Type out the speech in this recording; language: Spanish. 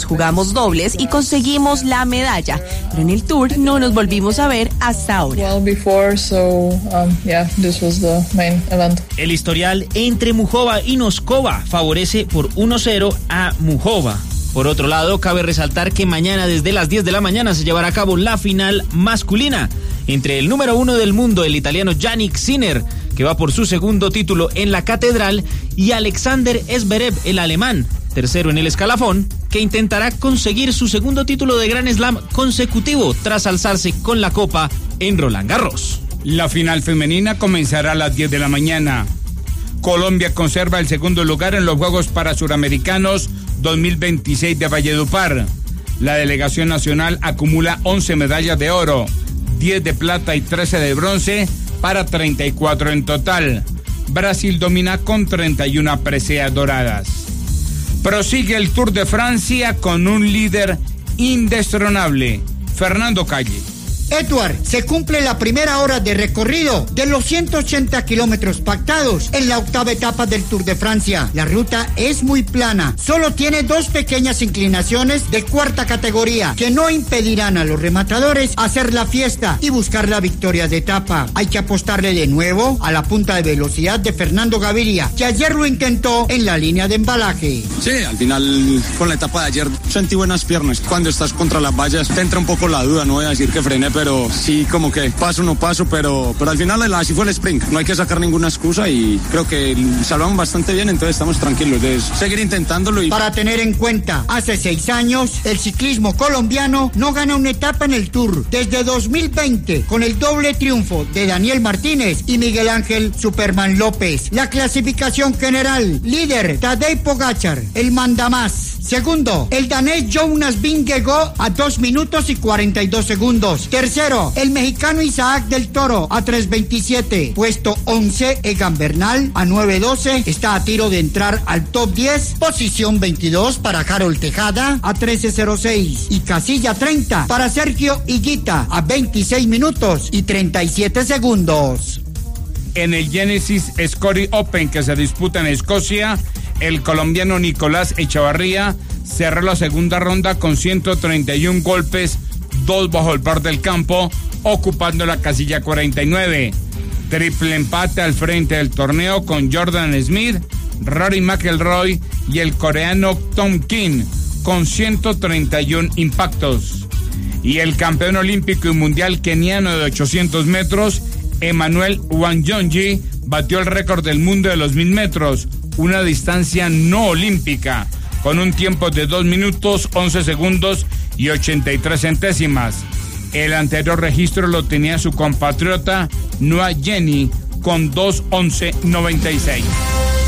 jugamos dobles y conseguimos la medalla, pero en el Tour no nos volvimos a ver hasta ahora. This was the main event. El historial entre Muchova y Noskova favorece por 1-0 a Muchova. Por otro lado, cabe resaltar que mañana desde las 10 de la mañana se llevará a cabo la final masculina entre el número 1 del mundo, el italiano Jannik Sinner, que va por su segundo título en la catedral, y Alexander Zverev, el alemán, tercero en el escalafón, que intentará conseguir su segundo título de Grand Slam consecutivo tras alzarse con la copa en Roland Garros. La final femenina comenzará a las 10 de la mañana. Colombia conserva el segundo lugar en los Juegos Parasuramericanos 2026 de Valledupar. La delegación nacional acumula 11 medallas de oro, 10 de plata y 13 de bronce, para 34 en total. Brasil domina con 31 preseas doradas. Prosigue el Tour de Francia con un líder indestronable, Fernando Calle. Edward, se cumple la primera hora de recorrido de los 180 kilómetros pactados en la octava etapa del Tour de Francia. La ruta es muy plana, solo tiene dos pequeñas inclinaciones de cuarta categoría que no impedirán a los rematadores hacer la fiesta y buscar la victoria de etapa. Hay que apostarle de nuevo a la punta de velocidad de Fernando Gaviria, que ayer lo intentó en la línea de embalaje. Sí, al final con la etapa de ayer sentí buenas piernas. Cuando estás contra las vallas te entra un poco la duda, no voy a decir que frené, pero sí, como que paso no paso, pero al final así fue el sprint. No hay que sacar ninguna excusa y creo que salvamos bastante bien, entonces estamos tranquilos de seguir intentándolo. Para tener en cuenta, hace 6 años el ciclismo colombiano no gana una etapa en el Tour. Desde 2020, con el doble triunfo de Daniel Martínez y Miguel Ángel Superman López. La clasificación general: líder Tadej Pogačar, el mandamás. Segundo, el danés Jonas Vingegaard a 2 minutos y 42 segundos. Tercero, el mexicano Isaac del Toro a 3:27. Puesto 11, Egan Bernal a 9:12. Está a tiro de entrar al top 10. Posición 22 para Harold Tejada a 13:06. Y casilla 30 para Sergio Higuita a 26 minutos y 37 segundos. En el Genesis Scotty Open que se disputa en Escocia, el colombiano Nicolás Echavarría cerró la segunda ronda con 131 golpes, 2 bajo el par del campo, ocupando la casilla 49. Triple empate al frente del torneo con Jordan Smith, Rory McIlroy y el coreano Tom Kim, con 131 impactos. Y el campeón olímpico y mundial keniano de 800 metros, Emmanuel Wanjonji, batió el récord del mundo de los 1000 metros, una distancia no olímpica, con un tiempo de 2 minutos, 11 segundos y 83 centésimas. El anterior registro lo tenía su compatriota Noah Jenny con 2:11:96.